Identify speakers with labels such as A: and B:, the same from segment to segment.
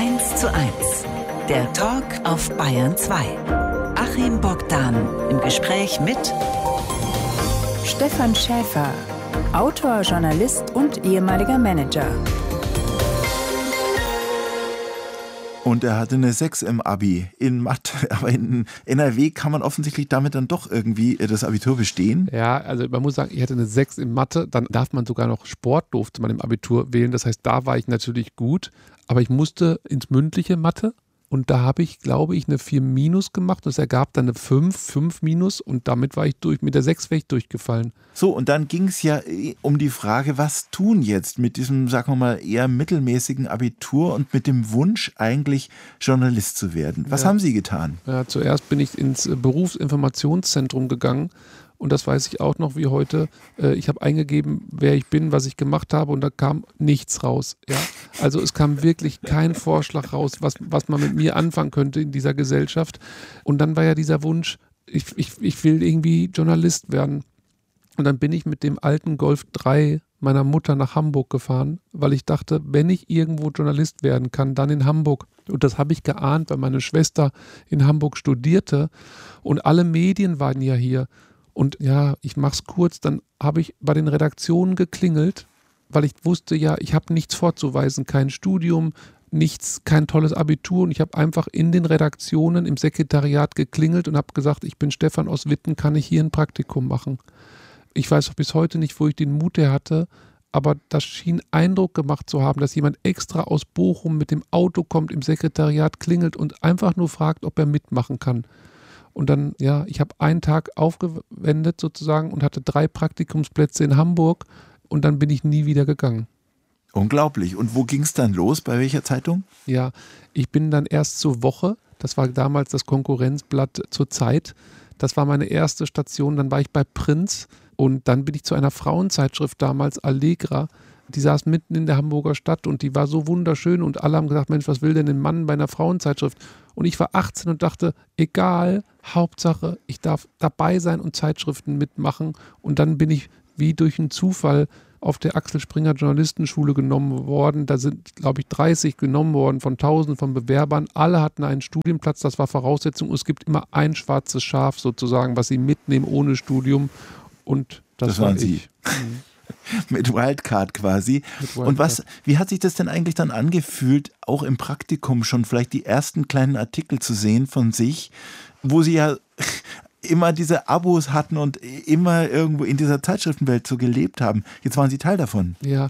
A: 1:1, der Talk auf Bayern 2. Achim Bogdan im Gespräch mit
B: Stefan Schäfer, Autor, Journalist und ehemaliger Manager.
C: Und er hatte eine 6 im Abi in Mathe. Aber in NRW kann man offensichtlich damit dann doch irgendwie das Abitur bestehen.
D: Ja, also man muss sagen, ich hatte eine 6 in Mathe. Dann darf man sogar noch Sport, durfte man im Abitur wählen. Das heißt, da war ich natürlich gut. Aber ich musste ins mündliche Mathe. Und da habe ich, glaube ich, eine 4 minus gemacht. Das ergab dann eine 5 minus. Und damit war ich durch. Mit der 6 wäre ich durchgefallen.
C: So, und dann ging es ja um die Frage, was tun jetzt mit diesem, sagen wir mal, eher mittelmäßigen Abitur und mit dem Wunsch, eigentlich Journalist zu werden. Was haben Sie getan?
D: Ja, zuerst bin ich ins Berufsinformationszentrum gegangen. Und das weiß ich auch noch wie heute. Ich habe eingegeben, wer ich bin, was ich gemacht habe, und da kam nichts raus. Ja? Also es kam wirklich kein Vorschlag raus, was man mit mir anfangen könnte in dieser Gesellschaft. Und dann war ja dieser Wunsch, ich will irgendwie Journalist werden. Und dann bin ich mit dem alten Golf 3 meiner Mutter nach Hamburg gefahren, weil ich dachte, wenn ich irgendwo Journalist werden kann, dann in Hamburg. Und das habe ich geahnt, weil meine Schwester in Hamburg studierte und alle Medien waren ja hier. Und ja, ich mache es kurz, dann habe ich bei den Redaktionen geklingelt, weil ich wusste ja, ich habe nichts vorzuweisen, kein Studium, nichts, kein tolles Abitur, und ich habe einfach in den Redaktionen im Sekretariat geklingelt und habe gesagt, ich bin Stefan aus Witten, kann ich hier ein Praktikum machen? Ich weiß auch bis heute nicht, wo ich den Mut her hatte, aber das schien Eindruck gemacht zu haben, dass jemand extra aus Bochum mit dem Auto kommt, im Sekretariat klingelt und einfach nur fragt, ob er mitmachen kann. Und dann, ja, ich habe einen Tag aufgewendet sozusagen und hatte 3 Praktikumsplätze in Hamburg, und dann bin ich nie wieder gegangen.
C: Unglaublich. Und wo ging es dann los? Bei welcher Zeitung?
D: Ja, ich bin dann erst zur Woche, das war damals das Konkurrenzblatt zur Zeit, das war meine erste Station, dann war ich bei Prinz und dann bin ich zu einer Frauenzeitschrift damals, Allegra. Die saß mitten in der Hamburger Stadt und die war so wunderschön und alle haben gesagt, Mensch, was will denn ein Mann bei einer Frauenzeitschrift? Und ich war 18 und dachte, egal, Hauptsache, ich darf dabei sein und Zeitschriften mitmachen. Und dann bin ich wie durch einen Zufall auf der Axel Springer Journalistenschule genommen worden. Da sind, glaube ich, 30 genommen worden von 1000 von Bewerbern. Alle hatten einen Studienplatz, das war Voraussetzung. Und es gibt immer ein schwarzes Schaf sozusagen, was sie mitnehmen ohne Studium. Und das waren Sie.
C: Mit Wildcard quasi. Und wie hat sich das denn eigentlich dann angefühlt, auch im Praktikum schon vielleicht die ersten kleinen Artikel zu sehen von sich, wo Sie ja immer diese Abos hatten und immer irgendwo in dieser Zeitschriftenwelt so gelebt haben. Jetzt waren Sie Teil davon.
D: Ja,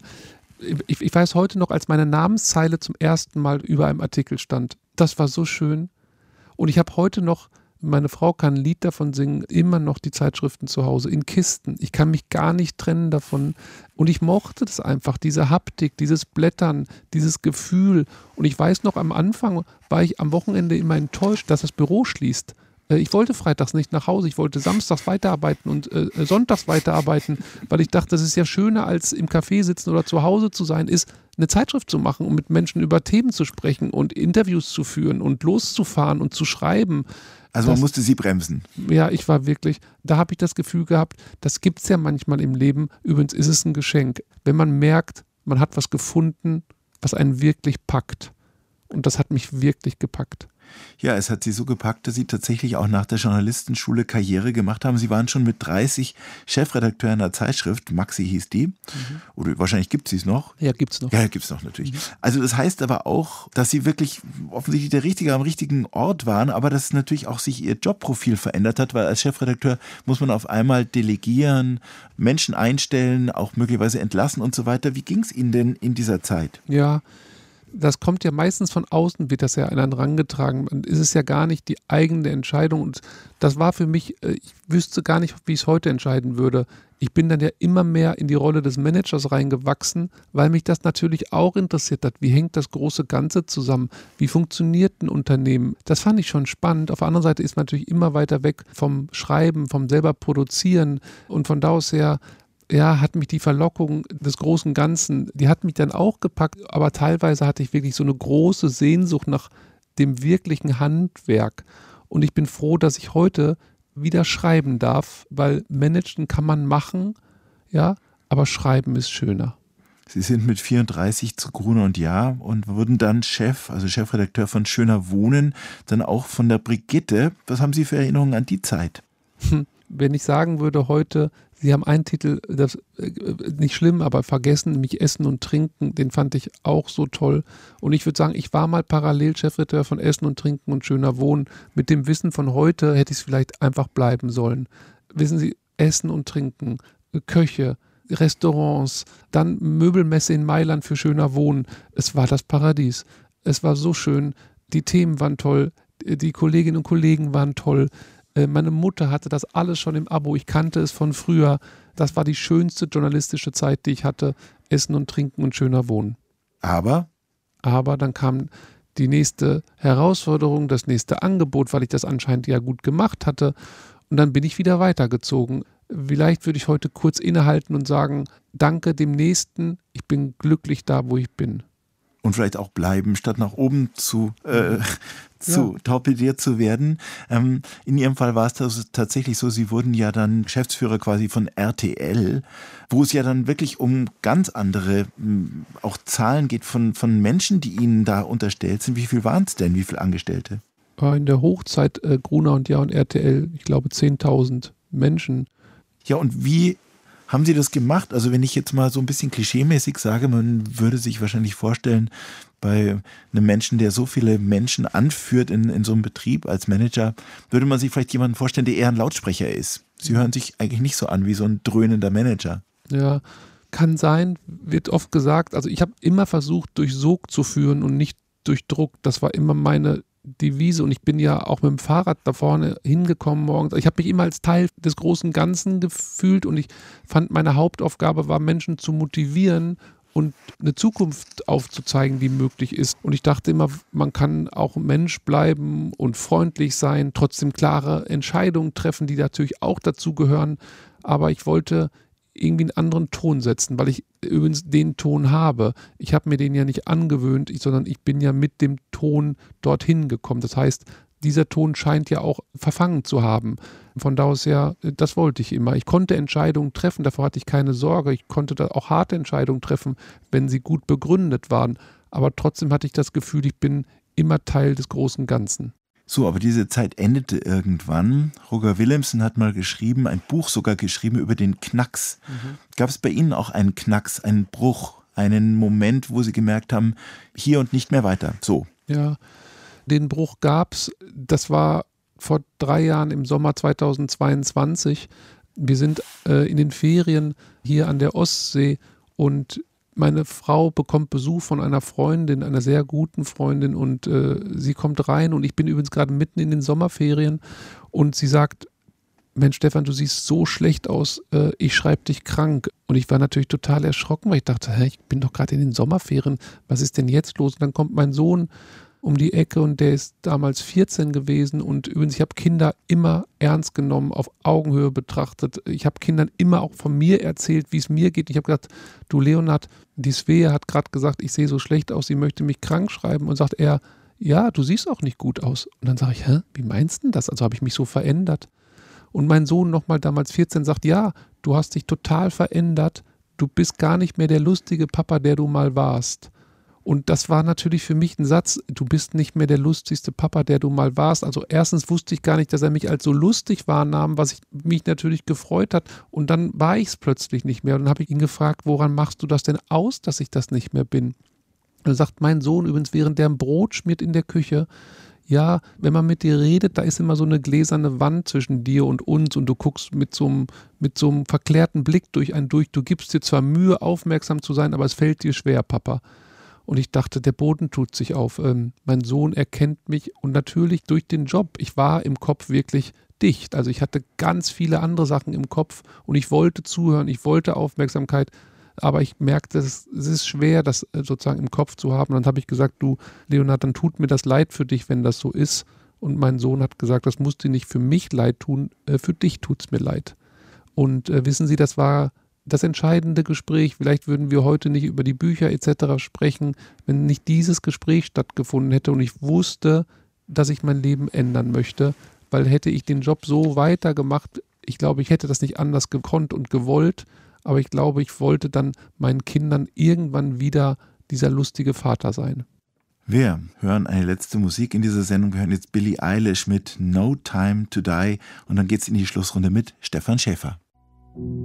D: ich weiß heute noch, als meine Namenszeile zum ersten Mal über einem Artikel stand. Das war so schön. Und ich habe heute noch, meine Frau kann ein Lied davon singen, immer noch die Zeitschriften zu Hause in Kisten. Ich kann mich gar nicht trennen davon. Und ich mochte das einfach, diese Haptik, dieses Blättern, dieses Gefühl. Und ich weiß noch, am Anfang war ich am Wochenende immer enttäuscht, dass das Büro schließt. Ich wollte freitags nicht nach Hause, ich wollte samstags weiterarbeiten und sonntags weiterarbeiten, weil ich dachte, das ist ja schöner, als im Café sitzen oder zu Hause zu sein, ist eine Zeitschrift zu machen und mit Menschen über Themen zu sprechen und Interviews zu führen und loszufahren und zu schreiben.
C: Also man musste Sie bremsen.
D: Ja, ich war wirklich, da habe ich das Gefühl gehabt, das gibt es ja manchmal im Leben. Übrigens ist es ein Geschenk, wenn man merkt, man hat was gefunden, was einen wirklich packt. Und das hat mich wirklich gepackt.
C: Ja, es hat Sie so gepackt, dass Sie tatsächlich auch nach der Journalistenschule Karriere gemacht haben. Sie waren schon mit 30 Chefredakteur einer Zeitschrift, Maxi hieß die. Oder wahrscheinlich gibt es noch.
D: Ja, gibt es noch.
C: Ja, gibt es noch natürlich. Also das heißt aber auch, dass Sie wirklich offensichtlich der Richtige am richtigen Ort waren, aber dass natürlich auch sich Ihr Jobprofil verändert hat, weil als Chefredakteur muss man auf einmal delegieren, Menschen einstellen, auch möglicherweise entlassen und so weiter. Wie ging es Ihnen denn in dieser Zeit?
D: Ja, das kommt ja meistens von außen, wird das ja an einen herangetragen. Und ist es ja gar nicht die eigene Entscheidung. Und das war für mich, ich wüsste gar nicht, wie ich es heute entscheiden würde. Ich bin dann ja immer mehr in die Rolle des Managers reingewachsen, weil mich das natürlich auch interessiert hat. Wie hängt das große Ganze zusammen? Wie funktioniert ein Unternehmen? Das fand ich schon spannend. Auf der anderen Seite ist man natürlich immer weiter weg vom Schreiben, vom selber Produzieren. Und von da aus her, ja, hat mich die Verlockung des großen Ganzen, die hat mich dann auch gepackt, aber teilweise hatte ich wirklich so eine große Sehnsucht nach dem wirklichen Handwerk. Und ich bin froh, dass ich heute wieder schreiben darf, weil managen kann man machen, ja, aber schreiben ist schöner.
C: Sie sind mit 34 zu Gruner und Jahr und wurden dann Chefredakteur von Schöner Wohnen, dann auch von der Brigitte. Was haben Sie für Erinnerungen an die Zeit?
D: Wenn ich sagen würde heute, Sie haben einen Titel, das nicht schlimm, aber vergessen, nämlich Essen und Trinken, den fand ich auch so toll. Und ich würde sagen, ich war mal parallel Chefredakteur von Essen und Trinken und Schöner Wohnen. Mit dem Wissen von heute hätte ich es vielleicht einfach bleiben sollen. Wissen Sie, Essen und Trinken, Köche, Restaurants, dann Möbelmesse in Mailand für Schöner Wohnen. Es war das Paradies. Es war so schön. Die Themen waren toll. Die Kolleginnen und Kollegen waren toll. Meine Mutter hatte das alles schon im Abo. Ich kannte es von früher. Das war die schönste journalistische Zeit, die ich hatte. Essen und Trinken und Schöner Wohnen.
C: Aber
D: dann kam die nächste Herausforderung, das nächste Angebot, weil ich das anscheinend ja gut gemacht hatte. Und dann bin ich wieder weitergezogen. Vielleicht würde ich heute kurz innehalten und sagen, danke dem Nächsten, ich bin glücklich da, wo ich bin.
C: Und vielleicht auch bleiben, statt nach oben zu torpediert zu werden. In Ihrem Fall war es tatsächlich so, Sie wurden ja dann Geschäftsführer quasi von RTL, wo es ja dann wirklich um ganz andere auch Zahlen geht von Menschen, die Ihnen da unterstellt sind. Wie viel waren es denn? Wie viele Angestellte?
D: In der Hochzeit Gruner und Jahr und RTL, ich glaube 10.000 Menschen.
C: Ja, und wie haben Sie das gemacht? Also wenn ich jetzt mal so ein bisschen klischeemäßig sage, man würde sich wahrscheinlich vorstellen, bei einem Menschen, der so viele Menschen anführt in so einem Betrieb als Manager, würde man sich vielleicht jemanden vorstellen, der eher ein Lautsprecher ist. Sie hören sich eigentlich nicht so an wie so ein dröhnender Manager.
D: Ja, kann sein, wird oft gesagt. Also ich habe immer versucht, durch Sog zu führen und nicht durch Druck. Das war immer meine Devise und ich bin ja auch mit dem Fahrrad da vorne hingekommen morgens. Ich habe mich immer als Teil des großen Ganzen gefühlt und ich fand, meine Hauptaufgabe war, Menschen zu motivieren und eine Zukunft aufzuzeigen, die möglich ist. Und ich dachte immer, man kann auch Mensch bleiben und freundlich sein, trotzdem klare Entscheidungen treffen, die natürlich auch dazu gehören. Aber ich wollte irgendwie einen anderen Ton setzen, weil ich übrigens den Ton habe. Ich habe mir den ja nicht angewöhnt, sondern ich bin ja mit dem Ton dorthin gekommen. Das heißt, dieser Ton scheint ja auch verfangen zu haben. Von da aus her, das wollte ich immer. Ich konnte Entscheidungen treffen, davor hatte ich keine Sorge. Ich konnte da auch harte Entscheidungen treffen, wenn sie gut begründet waren. Aber trotzdem hatte ich das Gefühl, ich bin immer Teil des großen Ganzen.
C: So, aber diese Zeit endete irgendwann. Roger Willemsen hat mal geschrieben, ein Buch sogar geschrieben über den Knacks. Gab es bei Ihnen auch einen Knacks, einen Bruch, einen Moment, wo Sie gemerkt haben, hier und nicht mehr weiter? So.
D: Ja, den Bruch gab es. Das war vor 3 Jahren im Sommer 2022. Wir sind in den Ferien hier an der Ostsee und meine Frau bekommt Besuch von einer Freundin, einer sehr guten Freundin und sie kommt rein und ich bin übrigens gerade mitten in den Sommerferien und sie sagt, Mensch Stefan, du siehst so schlecht aus, ich schreibe dich krank. Und ich war natürlich total erschrocken, weil ich dachte, ich bin doch gerade in den Sommerferien, was ist denn jetzt los? Und dann kommt mein Sohn um die Ecke und der ist damals 14 gewesen und übrigens, ich habe Kinder immer ernst genommen, auf Augenhöhe betrachtet. Ich habe Kindern immer auch von mir erzählt, wie es mir geht. Ich habe gesagt, du Leonhard, die Svea hat gerade gesagt, ich sehe so schlecht aus, sie möchte mich krank schreiben und sagt er, ja, du siehst auch nicht gut aus. Und dann sage ich, wie meinst du das? Also habe ich mich so verändert. Und mein Sohn nochmal damals 14 sagt, ja, du hast dich total verändert, du bist gar nicht mehr der lustige Papa, der du mal warst. Und das war natürlich für mich ein Satz, du bist nicht mehr der lustigste Papa, der du mal warst. Also erstens wusste ich gar nicht, dass er mich als so lustig wahrnahm, was mich natürlich gefreut hat. Und dann war ich es plötzlich nicht mehr. Und dann habe ich ihn gefragt, woran machst du das denn aus, dass ich das nicht mehr bin? Und dann sagt mein Sohn übrigens, während der ein Brot schmiert in der Küche, ja, wenn man mit dir redet, da ist immer so eine gläserne Wand zwischen dir und uns und du guckst mit so einem verklärten Blick durch einen durch. Du gibst dir zwar Mühe, aufmerksam zu sein, aber es fällt dir schwer, Papa. Und ich dachte, der Boden tut sich auf. Mein Sohn erkennt mich und natürlich durch den Job. Ich war im Kopf wirklich dicht. Also ich hatte ganz viele andere Sachen im Kopf und ich wollte zuhören, ich wollte Aufmerksamkeit. Aber ich merkte, es ist schwer, das sozusagen im Kopf zu haben. Und dann habe ich gesagt, du Leonhard, dann tut mir das leid für dich, wenn das so ist. Und mein Sohn hat gesagt, das muss dir nicht für mich leid tun, für dich tut es mir leid. Und wissen Sie, das war das entscheidende Gespräch. Vielleicht würden wir heute nicht über die Bücher etc. sprechen, wenn nicht dieses Gespräch stattgefunden hätte und ich wusste, dass ich mein Leben ändern möchte, weil hätte ich den Job so weitergemacht, ich glaube, ich hätte das nicht anders gekonnt und gewollt, aber ich glaube, ich wollte dann meinen Kindern irgendwann wieder dieser lustige Vater sein.
C: Wir hören eine letzte Musik in dieser Sendung. Wir hören jetzt Billie Eilish mit No Time to Die und dann geht's in die Schlussrunde mit Stefan Schäfer.